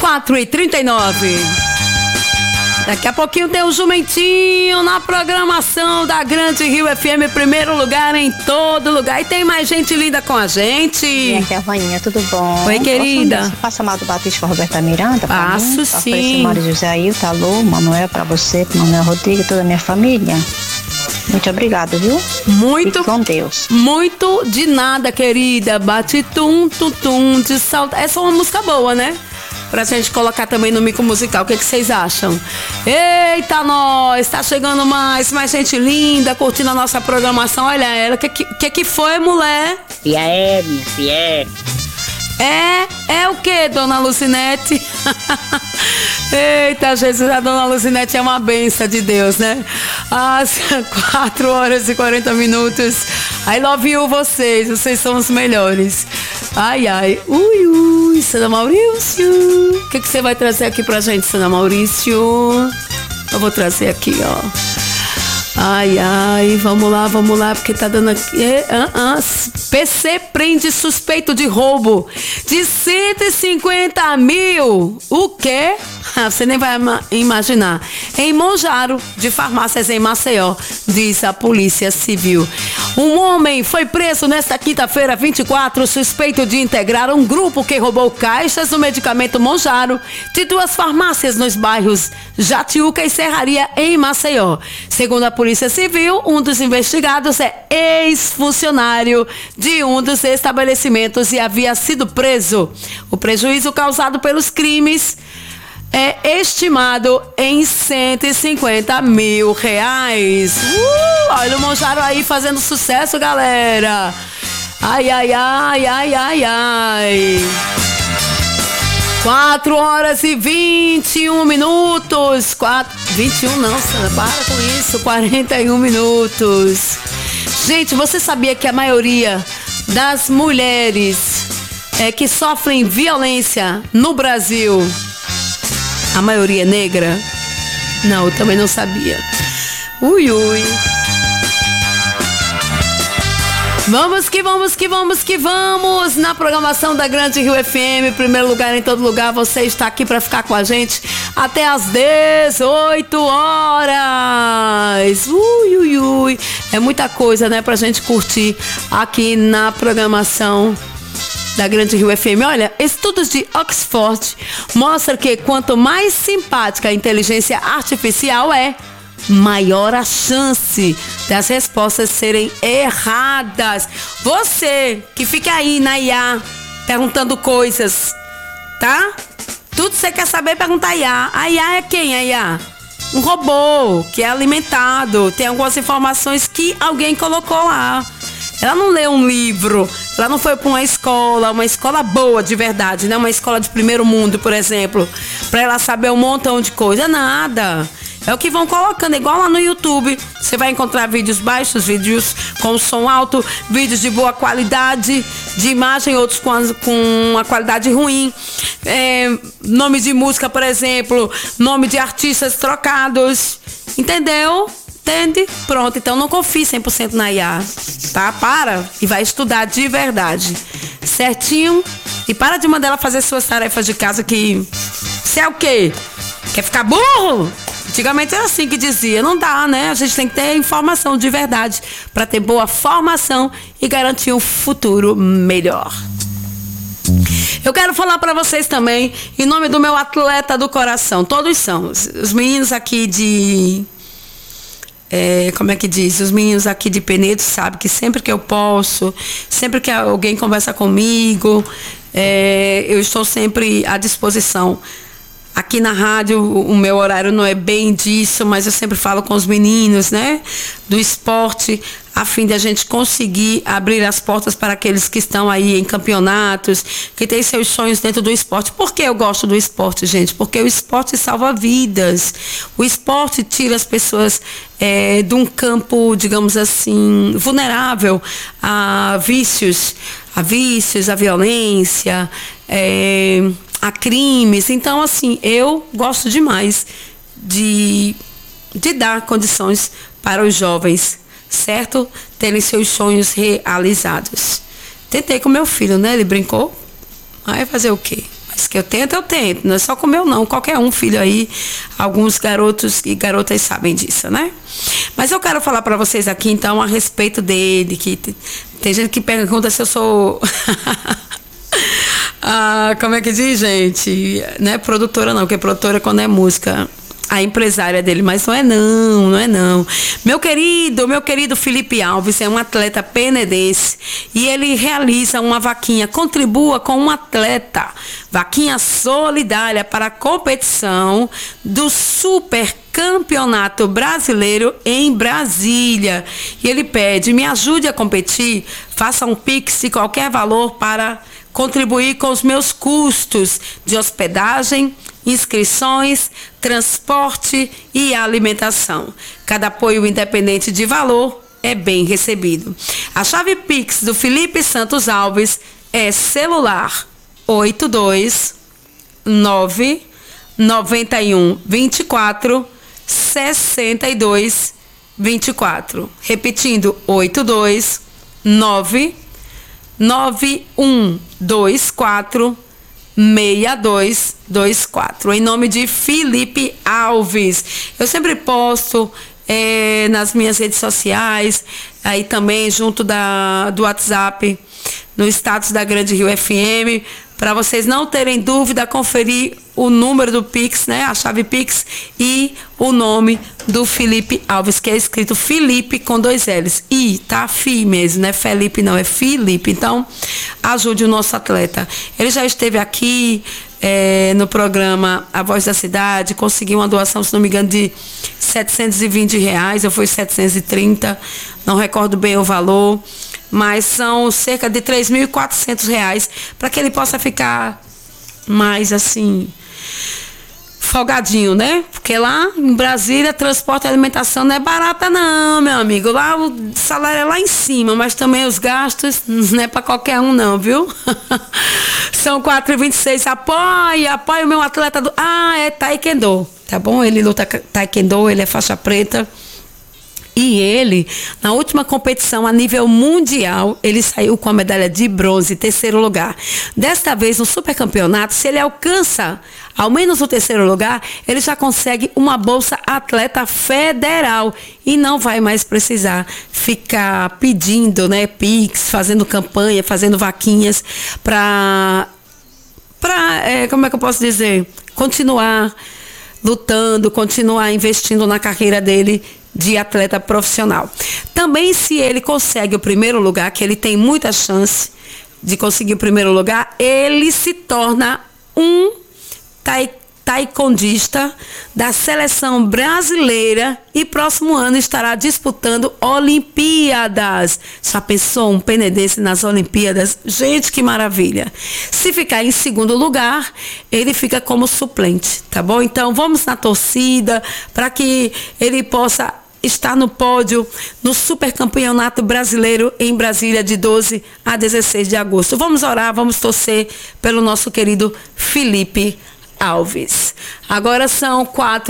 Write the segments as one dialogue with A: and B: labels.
A: 4h39. Daqui a pouquinho tem o Jumentinho na programação da Grande Rio FM, primeiro lugar em todo lugar. E tem mais gente linda com a gente.
B: E aqui é a Vaninha, tudo bom?
A: Oi, querida.
B: Passa mal do Batista com a Roberta Miranda.
A: Passo, sim.
B: Mário José Ailton, alô, Manuel, pra você, pro Manuel Rodrigues, toda a minha família. Muito obrigada, viu?
A: Muito.
B: Fique com Deus.
A: Muito de nada, querida. Bate tum, tum, tum, de saudade. Essa é uma música boa, né? Pra gente colocar também no mico musical. O que vocês acham? Eita, nós! Tá chegando mais gente linda, curtindo a nossa programação. Olha ela. O que foi, mulher?
C: E aí, minha filha?
A: É o que, dona Lucinete? Eita, Jesus, a dona Lucinete é uma bênção de Deus, né? Às 4h40. I love you, vocês são os melhores. Ai, ai, ui, Sana Maurício. O que você vai trazer aqui pra gente, Sana Maurício? Eu vou trazer aqui, ó. Ai, vamos lá, porque tá dando aqui. PC prende suspeito de roubo de 150 mil. O quê? Você nem vai imaginar. Em Monjaro, de farmácias em Maceió, diz a Polícia Civil. Um homem foi preso nesta quinta-feira, 24, suspeito de integrar um grupo que roubou caixas do medicamento Monjaro de duas farmácias nos bairros Jatiuca e Serraria, em Maceió. Segundo a Polícia Civil, um dos investigados é ex-funcionário de um dos estabelecimentos e havia sido preso. O prejuízo causado pelos crimes é estimado em 150 mil reais. Olha o Monjaro aí fazendo sucesso, galera. Ai. 4h21. 21 não, Sandra, para com isso. 41 minutos. Gente, você sabia que a maioria das mulheres que sofrem violência no Brasil, a maioria é negra? Não, eu também não sabia. Ui. Vamos que vamos na programação da Grande Rio FM, primeiro lugar em todo lugar. Você está aqui para ficar com a gente até às 18 horas. Ui. É muita coisa, né, pra gente curtir aqui na programação da Grande Rio FM. Olha, estudos de Oxford mostram que quanto mais simpática a inteligência artificial é, maior a chance das respostas serem erradas. Você que fica aí na IA perguntando coisas, tá? Tudo que você quer saber, pergunta a IA. A IA é quem, a IA? Um robô que é alimentado, tem algumas informações que alguém colocou lá. Ela não lê um livro, ela não foi para uma escola boa de verdade, né? Uma escola de primeiro mundo, por exemplo, para ela saber um montão de coisa, nada. É o que vão colocando, igual lá no YouTube. Você vai encontrar vídeos baixos, vídeos com som alto, vídeos de boa qualidade de imagem, outros com uma qualidade ruim. Nome de música, por exemplo, nome de artistas trocados. Entendeu? Entende? Pronto, então não confie 100% na IA, tá? Para e vai estudar de verdade, certinho? E para de mandar ela fazer suas tarefas de casa que... Você é o quê? Quer ficar burro? Antigamente era assim que dizia, não dá, né? A gente tem que ter informação de verdade para ter boa formação e garantir um futuro melhor. Eu quero falar para vocês também, em nome do meu atleta do coração, todos são, os meninos aqui de... como é que diz? Os meninos aqui de Penedo sabem que sempre que eu posso, sempre que alguém conversa comigo, eu estou sempre à disposição. Aqui na rádio, o meu horário não é bem disso, mas eu sempre falo com os meninos, né? Do esporte, a fim de a gente conseguir abrir as portas para aqueles que estão aí em campeonatos, que têm seus sonhos dentro do esporte. Por que eu gosto do esporte, gente? Porque o esporte salva vidas. O esporte tira as pessoas de um campo, digamos assim, vulnerável a vícios, a violência, a crimes. Então, assim, eu gosto demais de dar condições para os jovens, certo? Terem seus sonhos realizados. Tentei com meu filho, né? Ele brincou. Vai fazer o quê? Mas que eu tento. Não é só com o meu, não. Qualquer um filho aí, alguns garotos e garotas sabem disso, né? Mas eu quero falar para vocês aqui, então, a respeito dele, que tem gente que pergunta se eu sou... como é que diz, gente? Não é produtora, não, porque produtora é quando é música. A empresária dele, mas não é não. Meu querido Felipe Alves é um atleta penedense e ele realiza uma vaquinha, contribua com um atleta, vaquinha solidária para a competição do Super Campeonato Brasileiro em Brasília. E ele pede, me ajude a competir, faça um Pix de qualquer valor para contribuir com os meus custos de hospedagem, inscrições, transporte e alimentação. Cada apoio independente de valor é bem recebido. A chave Pix do Felipe Santos Alves é celular 829 91 24 62 24. Repetindo, 829 9124 6224, em nome de Felipe Alves. Eu sempre posto nas minhas redes sociais, aí também junto do WhatsApp, no status da Grande Rio FM, para vocês não terem dúvida, conferir o número do Pix, né? A chave Pix e o nome do Felipe Alves, que é escrito Felipe com 2 L's. E tá Fi mesmo, não é Felipe não, é Felipe. Então, ajude o nosso atleta. Ele já esteve aqui no programa A Voz da Cidade, conseguiu uma doação, se não me engano, de R$720, eu fui 730, não recordo bem o valor, mas são cerca de R$3.400 para que ele possa ficar mais assim, folgadinho, né? Porque lá em Brasília, transporte e alimentação não é barata não, meu amigo. Lá o salário é lá em cima, mas também os gastos não é para qualquer um não, viu? São 4h26, apoia o meu atleta é taekwondo, tá bom? Ele luta taekwondo, ele é faixa preta. E ele, na última competição a nível mundial, ele saiu com a medalha de bronze, 3º lugar. Desta vez, no supercampeonato, se ele alcança ao menos o 3º lugar, ele já consegue uma bolsa atleta federal e não vai mais precisar ficar pedindo, né, Pix, fazendo campanha, fazendo vaquinhas para como é que eu posso dizer? Continuar lutando, continuar investindo na carreira dele de atleta profissional. Também, se ele consegue o 1º lugar, que ele tem muita chance de conseguir o 1º lugar, ele se torna um taekwondista da seleção brasileira e próximo ano estará disputando Olimpíadas. Já pensou um penedense nas Olimpíadas? Gente, que maravilha! Se ficar em 2º lugar, ele fica como suplente, tá bom? Então vamos na torcida para que ele possa estar no pódio no Supercampeonato Brasileiro em Brasília de 12 a 16 de agosto. Vamos orar, vamos torcer pelo nosso querido Felipe Alves. Agora são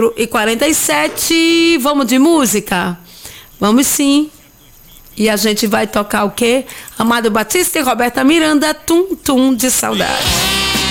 A: 4h47. Vamos de música? Vamos sim. E a gente vai tocar o quê? Amado Batista e Roberta Miranda, Tum Tum de Saudade.